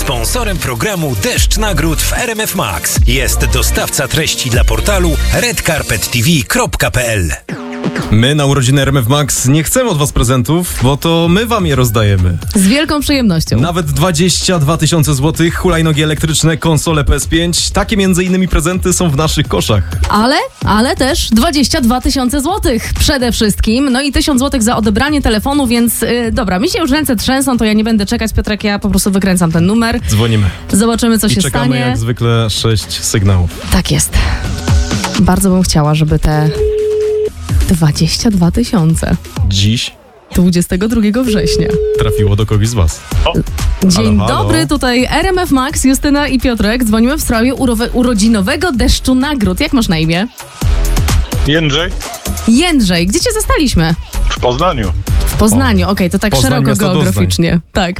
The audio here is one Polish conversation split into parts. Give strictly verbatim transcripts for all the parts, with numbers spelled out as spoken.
Sponsorem programu Deszcz Nagród w R M F Max jest dostawca treści dla portalu red carpet t v kropka p l. My na urodziny R M F Max nie chcemy od was prezentów, bo to my wam je rozdajemy. Z wielką przyjemnością. Nawet dwadzieścia dwa tysiące złotych, hulajnogi elektryczne, konsole P S pięć. Takie między innymi prezenty są w naszych koszach. Ale, ale też dwadzieścia dwa tysiące złotych przede wszystkim. No i tysiąc złotych za odebranie telefonu, więc yy, dobra, mi się już ręce trzęsą, to ja nie będę czekać, Piotrek, ja po prostu wykręcam ten numer. Dzwonimy. Zobaczymy, co I się czekamy stanie. jak zwykle sześć sygnałów. Tak jest. Bardzo bym chciała, żeby te dwadzieścia dwa tysiące Dziś dwudziestego drugiego września trafiło do kogoś z was. Dzień Halo, halo. dobry, tutaj R M F Max, Justyna i Piotrek. Dzwonimy w sprawie urowe- urodzinowego deszczu nagród. Jak masz na imię? Jędrzej Jędrzej. Gdzie cię zastaliśmy? w Poznaniu. W Poznaniu. Okej, to tak Poznań, szeroko miasto geograficznie. Tak.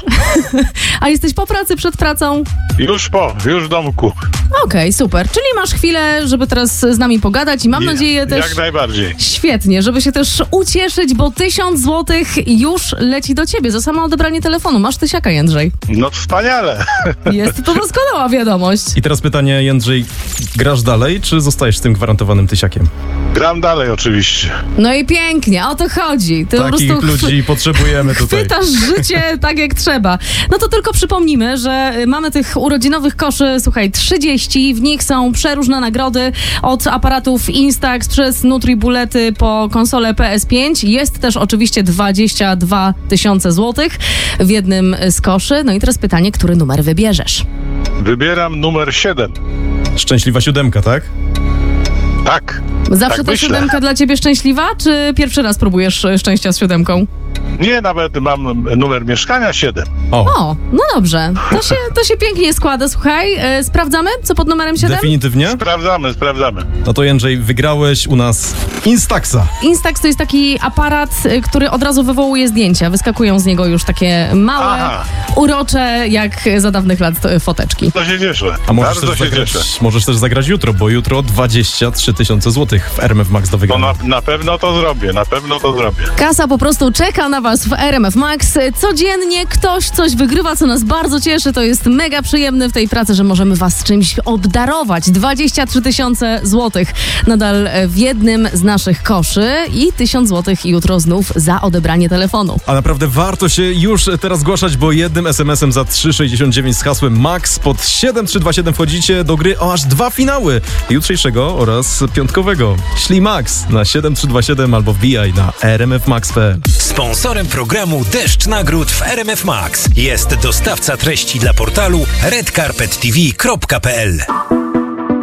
A jesteś po pracy, przed pracą? Już po, już w domku. Okej, super. Czyli masz chwilę, żeby teraz z nami pogadać i mam Je- nadzieję też... Jak najbardziej. Świetnie, żeby się też ucieszyć, bo tysiąc złotych już leci do ciebie za samo odebranie telefonu. Masz tysiaka, Jędrzej. No wspaniale. Jest to doskonała wiadomość. I teraz pytanie, Jędrzej, grasz dalej, czy zostajesz z tym gwarantowanym tysiakiem? Gram dalej oczywiście. No i pięknie, o to chodzi. Ty po Takich prostu ludzi potrzebujemy tutaj. chwytasz życie tak jak trzeba. No to tylko przypomnimy, że mamy tych urodzinowych koszy, słuchaj, trzydzieści. W nich są przeróżne nagrody od aparatów Instax przez Nutribulety po konsolę P S pięć. Jest też oczywiście dwadzieścia dwa tysiące złotych w jednym z koszy. No i teraz pytanie, który numer wybierzesz? Wybieram numer siedem. Szczęśliwa siódemka, tak? Tak. Zawsze tak ta myślę. siódemka dla ciebie szczęśliwa, czy pierwszy raz próbujesz e, szczęścia z siódemką? Nie, nawet mam numer mieszkania siedem. O, O, no dobrze. To się, to się pięknie składa, słuchaj. E, sprawdzamy, co pod numerem siedem? definitywnie? Sprawdzamy, sprawdzamy. No to Jędrzej, wygrałeś u nas Instaxa. Instax to jest taki aparat, y, który od razu wywołuje zdjęcia. Wyskakują z niego już takie małe, Aha. urocze, jak za dawnych lat to, foteczki. To się cieszę. A możesz Bardzo też, się zagrać, cieszę. możesz też zagrać jutro, bo jutro dwadzieścia trzy tysiące złotych w R M F Max do No wygrania. na, na pewno to zrobię, na pewno to zrobię. Kasa po prostu czeka na was w R M F Max. Codziennie ktoś coś wygrywa, co nas bardzo cieszy. To jest mega przyjemne w tej pracy, że możemy was czymś obdarować. dwadzieścia trzy tysiące złotych nadal w jednym z naszych koszy i tysiąc złotych jutro znów za odebranie telefonu. A naprawdę warto się już teraz zgłaszać, bo jednym es em esem za trzy sześćdziesiąt dziewięć z hasłem MAX pod siedem trzy dwa siedem wchodzicie do gry o aż dwa finały jutrzejszego oraz piątkowego. Ślij MAX na siedem trzy dwa siedem albo wbijaj na r m f max kropka p l. Sponsorem programu Deszcz Nagród w R M F Max jest dostawca treści dla portalu red carpet t v kropka p l.